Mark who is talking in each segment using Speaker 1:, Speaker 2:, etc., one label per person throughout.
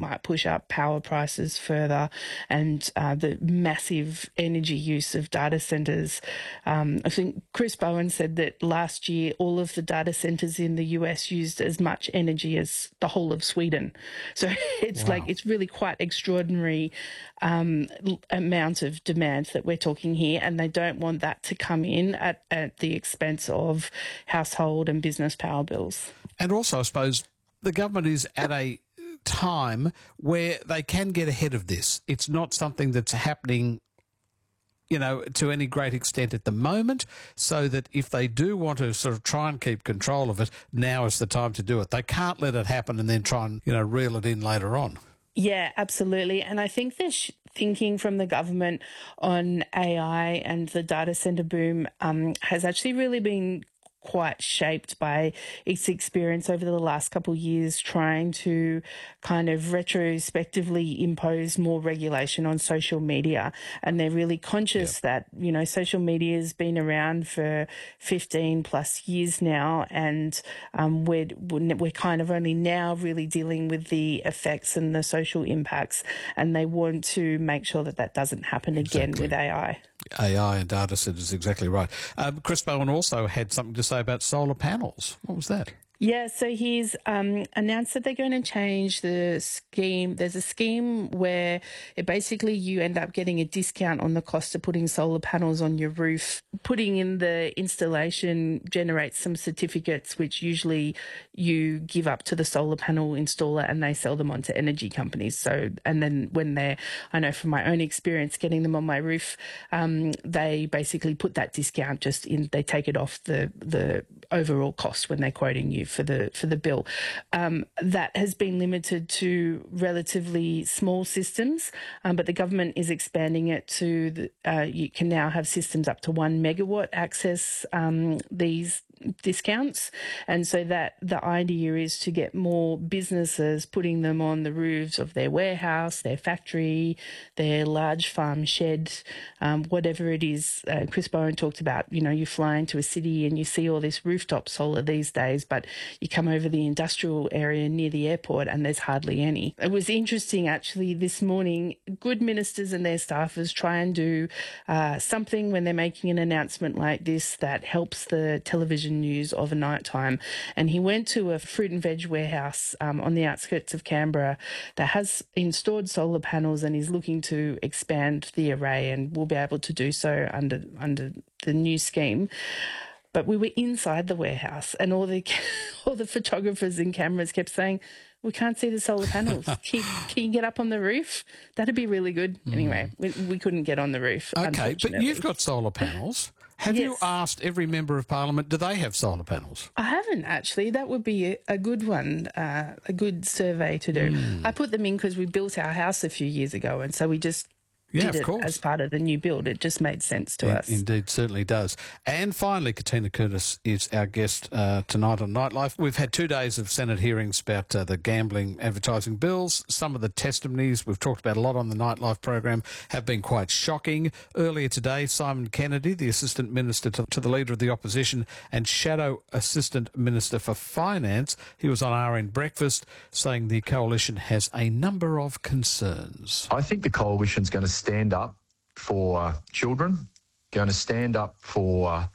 Speaker 1: might push up power prices further, and the massive energy use of data centres. I think Chris Bowen said that last year all of the data centres in the US used as much energy as the whole of Sweden. So it's it's really quite extraordinary amount of demand that we're talking here, and they don't want that to come in at the expense of household and business power bills.
Speaker 2: And also, I suppose, the government is at a time where they can get ahead of this. It's not something that's happening, to any great extent at the moment, so that if they do want to sort of try and keep control of it, now is the time to do it. They can't let it happen and then try and, reel it in later on.
Speaker 1: Yeah, absolutely. And I think this thinking from the government on AI and the data centre boom has actually really been quite shaped by its experience over the last couple of years trying to kind of retrospectively impose more regulation on social media. And they're really conscious that, social media has been around for 15 plus years now, and we're kind of only now really dealing with the effects and the social impacts, and they want to make sure that doesn't happen again with AI.
Speaker 2: AI and data centres, exactly right. Chris Bowen also had something to say about solar panels. What was that?
Speaker 1: Yeah, so he's announced that they're going to change the scheme. There's a scheme where you end up getting a discount on the cost of putting solar panels on your roof. Putting in the installation generates some certificates, which usually you give up to the solar panel installer and they sell them on to energy companies. So, and then I know from my own experience getting them on my roof, they basically put that discount they take it off the overall cost when they're quoting you for the bill. That has been limited to relatively small systems, but the government is expanding it to you can now have systems up to 1 megawatt access these discounts. And so that the idea is to get more businesses putting them on the roofs of their warehouse, their factory, their large farm shed, whatever it is. Chris Bowen talked about, you fly into a city and you see all this rooftop solar these days, but you come over the industrial area near the airport and there's hardly any. It was interesting actually this morning, good ministers and their staffers try and do something when they're making an announcement like this that helps the television news overnight time. And he went to a fruit and veg warehouse on the outskirts of Canberra that has installed solar panels and is looking to expand the array and will be able to do so under the new scheme. But we were inside the warehouse and all the photographers and cameras kept saying, we can't see the solar panels. Can you get up on the roof? That'd be really good. Anyway, we couldn't get on the roof.
Speaker 2: Okay, but you've got solar panels. Have you asked every member of parliament, do they have solar panels?
Speaker 1: I haven't actually. That would be a good one, a good survey to do. I put them in because we built our house a few years ago, and so we just did it as part of the new build. It just made sense to us.
Speaker 2: Indeed, certainly does. And finally, Katina Curtis is our guest tonight on Nightlife. We've had 2 days of Senate hearings about the gambling advertising bills. Some of the testimonies we've talked about a lot on the Nightlife program have been quite shocking. Earlier today, Simon Kennedy, the Assistant Minister to the Leader of the Opposition and Shadow Assistant Minister for Finance, he was on RN Breakfast saying the Coalition has a number of concerns.
Speaker 3: I think the Coalition's going to stand up for children, going to stand up for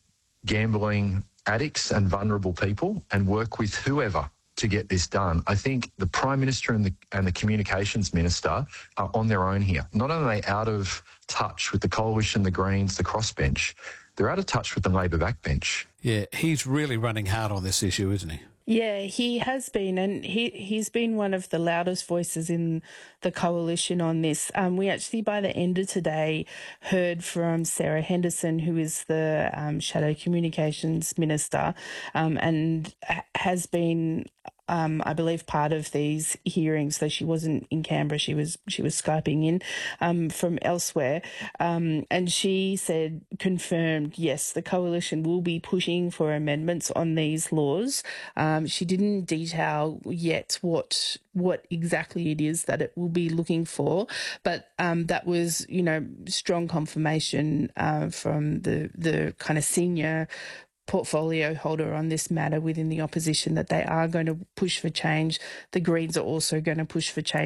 Speaker 3: gambling addicts and vulnerable people and work with whoever to get this done. I think the Prime Minister and the Communications Minister are on their own here. Not only are they out of touch with the Coalition, the Greens, the crossbench, they're out of touch with the Labor backbench.
Speaker 2: Yeah, he's really running hard on this issue, isn't he?
Speaker 1: Yeah, he has been, and he's been one of the loudest voices in the Coalition on this. We actually, by the end of today, heard from Sarah Henderson, who is the Shadow Communications Minister, and has been I believe part of these hearings, though she wasn't in Canberra, she was Skyping in from elsewhere, and she confirmed, yes, the Coalition will be pushing for amendments on these laws. She didn't detail yet what exactly it is that it will be looking for, but that was, strong confirmation from the kind of senior portfolio holder on this matter within the opposition that they are going to push for change. The Greens are also going to push for change.